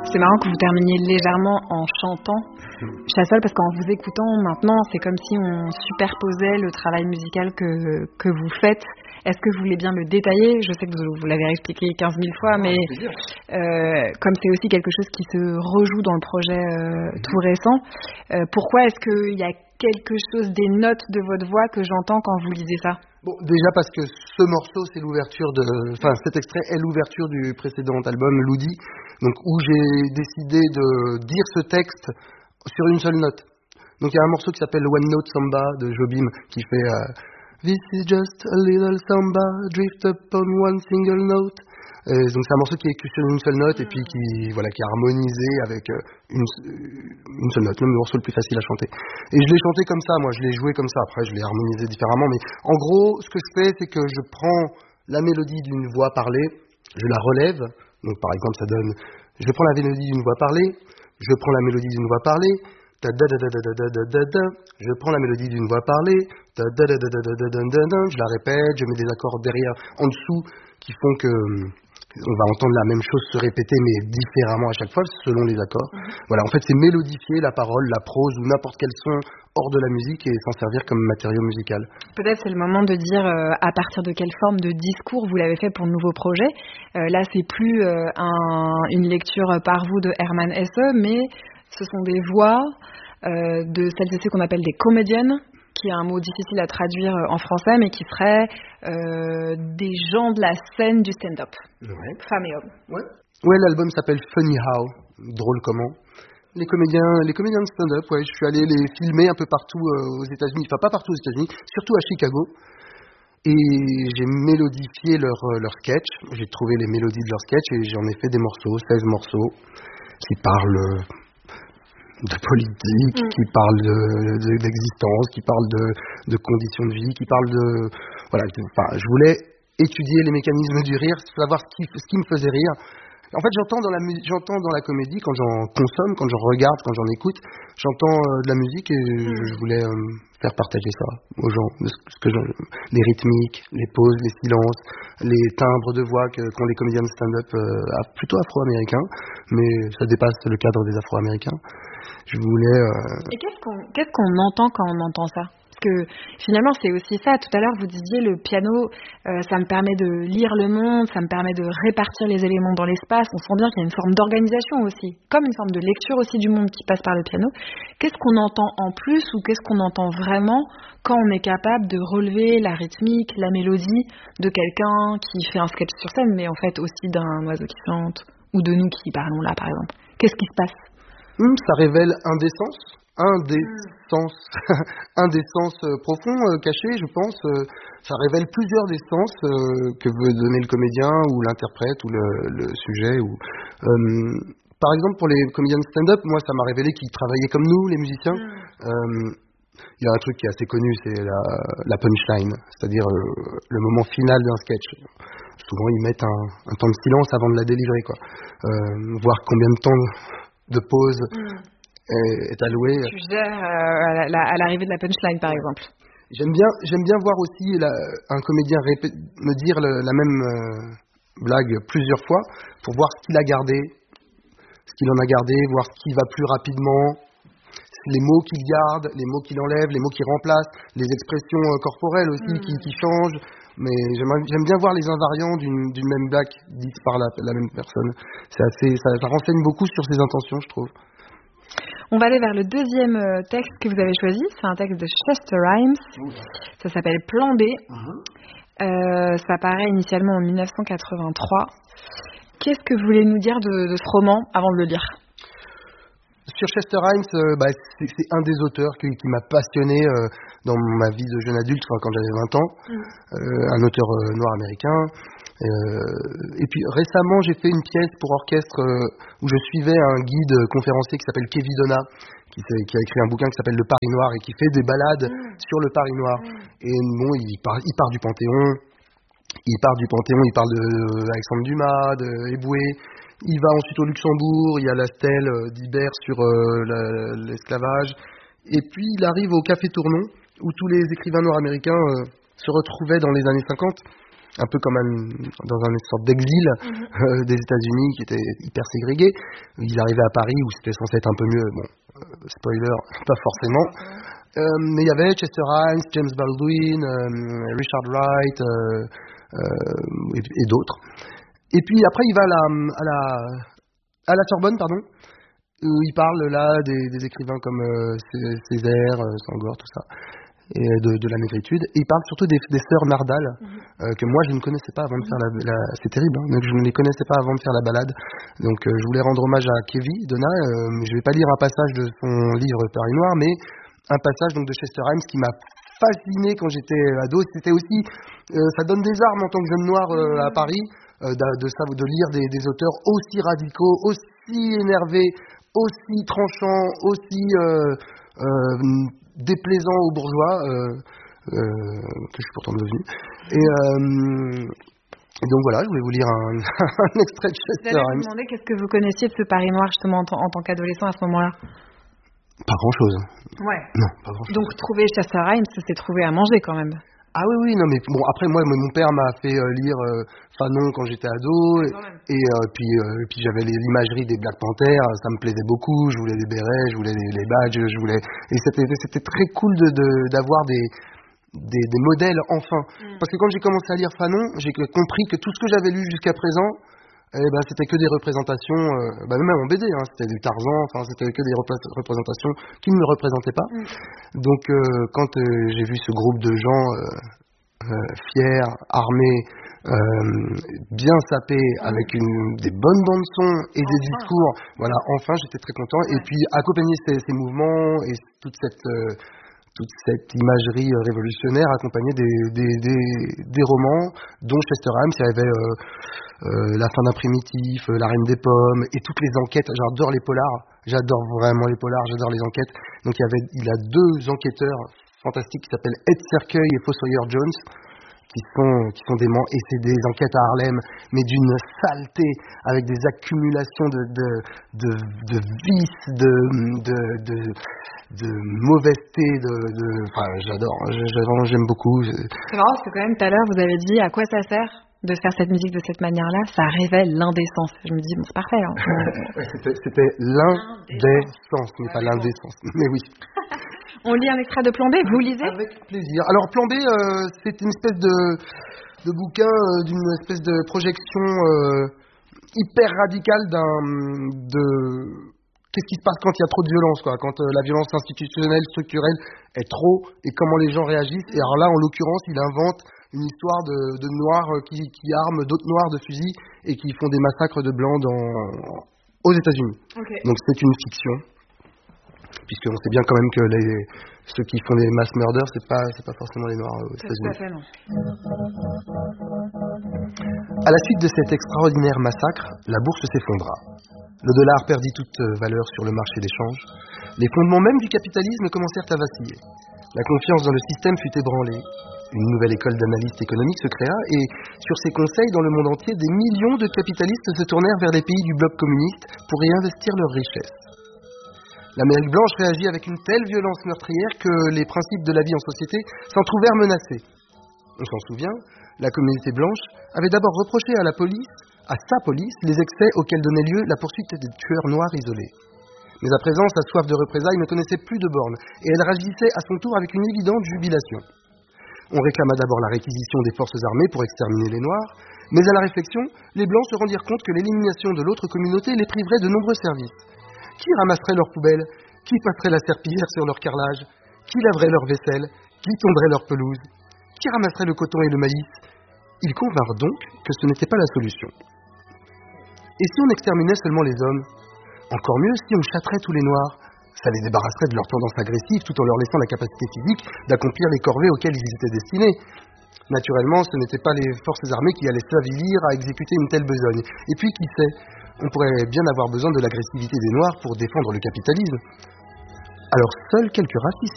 C'est marrant que vous terminiez légèrement en chantant Chassol, parce qu'en vous écoutant maintenant, c'est comme si on superposait le travail musical que vous faites. Est-ce que vous voulez bien le détailler? Je sais que vous l'avez expliqué 15 000 fois, mais comme c'est aussi quelque chose qui se rejoue dans le projet tout récent, pourquoi est-ce qu'il y a quelque chose des notes de votre voix que j'entends quand vous lisez ça? Bon, déjà parce que ce morceau, c'est l'ouverture cet extrait est l'ouverture du précédent album, Loudi, donc où j'ai décidé de dire ce texte sur une seule note. Donc il y a un morceau qui s'appelle One Note Samba de Jobim qui fait This is just a little samba, drift upon one single note. Donc c'est un morceau qui est écrit sur une seule note et puis qui est harmonisé avec une seule note, même le morceau le plus facile à chanter. Et je l'ai chanté comme ça, moi je l'ai joué comme ça, après je l'ai harmonisé différemment, mais en gros ce que je fais c'est que je prends la mélodie d'une voix parlée, je la relève, donc par exemple ça donne, je prends la mélodie d'une voix parlée, je prends la mélodie d'une voix parlée, je prends la mélodie d'une voix parlée, je la répète, je mets des accords derrière, en dessous, qui font que on va entendre la même chose se répéter, mais différemment à chaque fois, selon les accords. Voilà, en fait, c'est mélodifier la parole, la prose ou n'importe quel son hors de la musique et s'en servir comme matériau musical. Peut-être c'est le moment de dire à partir de quelle forme de discours vous l'avez fait pour le nouveau projet. Là, c'est plus une lecture par vous de Hermann Hesse, mais ce sont des voix de celles et ceux qu'on appelle des comédiennes, qui est un mot difficile à traduire en français, mais qui serait des gens de la scène du stand-up, femmes et hommes. Ouais, l'album s'appelle Funny How, drôle comment. Les comédiens de stand-up, ouais, je suis allé les filmer un peu partout aux États-Unis, enfin pas partout aux États-Unis, surtout à Chicago. Et j'ai mélodifié leurs sketchs, j'ai trouvé les mélodies de leurs sketchs et j'en ai fait des morceaux, 16 morceaux, qui parlent de politique, qui parlent d'existence, qui parlent de conditions de vie, qui parlent de... Voilà, je voulais étudier les mécanismes du rire, savoir ce qui me faisait rire. En fait, j'entends dans la comédie, quand j'en consomme, quand j'en regarde, quand j'en écoute, j'entends de la musique et je voulais faire partager ça aux gens. Les rythmiques, les pauses, les silences, les timbres de voix qu'ont les comédiens de stand-up plutôt afro-américains, mais ça dépasse le cadre des afro-américains. Je voulais... Et qu'est-ce qu'on entend quand on entend ça? Parce que finalement, c'est aussi ça. Tout à l'heure, vous disiez, le piano, ça me permet de lire le monde, ça me permet de répartir les éléments dans l'espace. On sent bien qu'il y a une forme d'organisation aussi, comme une forme de lecture aussi du monde qui passe par le piano. Qu'est-ce qu'on entend en plus ou qu'est-ce qu'on entend vraiment quand on est capable de relever la rythmique, la mélodie de quelqu'un qui fait un sketch sur scène, mais en fait aussi d'un oiseau qui chante ou de nous qui parlons là, par exemple? Qu'est-ce qui se passe? Ça révèle un des sens profonds cachés, je pense. Ça révèle plusieurs des sens que veut donner le comédien ou l'interprète ou le sujet. Par exemple, pour les comédiens de stand-up, moi, ça m'a révélé qu'ils travaillaient comme nous, les musiciens. Il y a un truc qui est assez connu, c'est la punchline, c'est-à-dire le moment final d'un sketch. Souvent, ils mettent un temps de silence avant de la délivrer, quoi. Voir combien de temps de pause est alloué. Tu gères à l'arrivée de la punchline, par exemple. J'aime bien voir aussi un comédien me dire la même blague plusieurs fois pour voir ce qu'il a gardé, ce qu'il en a gardé, voir ce qui va plus rapidement, les mots qu'il garde, les mots qu'il enlève, les mots qu'il remplace, les expressions corporelles aussi qui changent. Mais j'aime bien voir les invariants d'une même blague dite par la même personne. Ça renseigne beaucoup sur ses intentions, je trouve. On va aller vers le deuxième texte que vous avez choisi. C'est un texte de Chester Rhimes. Ça s'appelle Plan B. Ça paraît initialement en 1983. Qu'est-ce que vous voulez nous dire de ce roman avant de le lire? Sur Chester Rhimes, c'est un des auteurs qui m'a passionné dans ma vie de jeune adulte, quand j'avais 20 ans. Un auteur noir américain. Et puis récemment, j'ai fait une pièce pour orchestre où je suivais un guide conférencier qui s'appelle Kevin Donna, qui a écrit un bouquin qui s'appelle Le Paris Noir et qui fait des balades sur le Paris Noir. Et bon, il part du Panthéon. Il parle d'Alexandre Dumas, d'Eboué. Il va ensuite au Luxembourg, il y a la stèle d'Ibert sur l'esclavage. Et puis il arrive au Café Tournon, où tous les écrivains nord-américains se retrouvaient dans les années 50. un peu comme dans une sorte d'exil des États-Unis qui était hyper ségrégé. Il arrivait à Paris où c'était censé être un peu mieux. Bon, spoiler, pas forcément. Mais il y avait Chester Himes, James Baldwin, Richard Wright et d'autres. Et puis après, il va à la Sorbonne, pardon, où il parle là des écrivains comme Césaire, Senghor, tout ça, et de la négritude. Et il parle surtout des sœurs Nardal, que moi je ne connaissais pas avant de faire c'est terrible, hein, donc je ne les connaissais pas avant de faire la balade. Donc je voulais rendre hommage à Kevin Donna. Je vais pas lire un passage de son livre Paris Noir, mais un passage donc de Chester Himes qui m'a fasciné quand j'étais ado. C'était aussi, ça donne des armes en tant que jeune noir à Paris, de lire des auteurs aussi radicaux, aussi énervés, aussi tranchants, aussi déplaisants aux bourgeois, que je suis pourtant devenu. Et donc voilà, je voulais vous lire un extrait de Chester Himes. J'allais vous demander qu'est-ce que vous connaissiez de ce Paris noir justement en tant qu'adolescent à ce moment-là. Pas grand-chose. Ouais. Non, pas grand-chose. Donc trouver Chester Himes, c'est trouver à manger quand même. Ah oui, non, mais bon, après, moi, mon père m'a fait lire Fanon quand j'étais ado, et puis j'avais l'imagerie des Black Panthers, ça me plaisait beaucoup, je voulais des bérets, je voulais les badges, et c'était très cool d'avoir des modèles, enfin. Parce que quand j'ai commencé à lire Fanon, j'ai compris que tout ce que j'avais lu jusqu'à présent, c'était que des représentations, même en BD, hein, c'était du Tarzan, enfin c'était que des représentations qui ne me représentaient pas. Donc quand j'ai vu ce groupe de gens fiers, armés, bien sapés, avec des bonnes bandes son et des discours, voilà, enfin j'étais très content. Et puis accompagner ces mouvements et toute cette imagerie révolutionnaire accompagnée des romans, dont Chester Himes. Il y avait La fin d'un primitif, La reine des pommes, et toutes les enquêtes. J'adore les polars, j'adore vraiment les polars, j'adore les enquêtes. Donc il a deux enquêteurs fantastiques qui s'appellent Ed Cercueil et Fossoyeur Jones, qui sont déments, et c'est des enquêtes à Harlem, mais d'une saleté, avec des accumulations de vices, de mauvaiseté, enfin, j'aime beaucoup. C'est marrant parce que quand même tout à l'heure vous avez dit à quoi ça sert de faire cette musique de cette manière-là, ça révèle l'indécence. Je me dis bon, c'est parfait. Hein. C'était l'indécence, mais pas l'indécence. Mais oui. On lit un extrait de Plan B, vous lisez ? Avec plaisir. Alors Plan B, c'est une espèce de bouquin, d'une espèce de projection hyper radicale qu'est-ce qui se passe quand il y a trop de violence, quoi, quand la violence institutionnelle, structurelle est trop, et comment les gens réagissent. Et alors là, en l'occurrence, il invente une histoire de noirs qui arment d'autres noirs de fusils et qui font des massacres de blancs aux États-Unis. Okay. Donc c'est une fiction, puisqu'on sait bien quand même que ceux qui font des mass murders, c'est pas forcément les noirs aux États-Unis. Tout à fait, non. À la suite de cet extraordinaire massacre, la bourse s'effondra. Le dollar perdit toute valeur sur le marché d'échange. Les fondements même du capitalisme commencèrent à vaciller. La confiance dans le système fut ébranlée. Une nouvelle école d'analystes économiques se créa et, sur ses conseils dans le monde entier, des millions de capitalistes se tournèrent vers les pays du bloc communiste pour réinvestir leurs richesses. L'Amérique blanche réagit avec une telle violence meurtrière que les principes de la vie en société s'en trouvèrent menacés. On s'en souvient, la communauté blanche avait d'abord reproché à sa police, les excès auxquels donnait lieu la poursuite des tueurs noirs isolés. Mais à présent, sa soif de représailles ne connaissait plus de bornes, et elle réagissait à son tour avec une évidente jubilation. On réclama d'abord la réquisition des forces armées pour exterminer les Noirs, mais à la réflexion, les Blancs se rendirent compte que l'élimination de l'autre communauté les priverait de nombreux services. Qui ramasserait leurs poubelles? Qui passerait la serpillière sur leur carrelage? Qui laverait leur vaisselle? Qui tondrait leur pelouse? Qui ramasserait le coton et le maïs? Ils convinrent donc que ce n'était pas la solution. Et si on exterminait seulement les hommes? Encore mieux si on châtrait tous les Noirs. Ça les débarrasserait de leur tendance agressive tout en leur laissant la capacité physique d'accomplir les corvées auxquelles ils étaient destinés. Naturellement, ce n'étaient pas les forces armées qui allaient s'avilir à exécuter une telle besogne. Et puis, qui sait, on pourrait bien avoir besoin de l'agressivité des Noirs pour défendre le capitalisme. Alors, seuls quelques racistes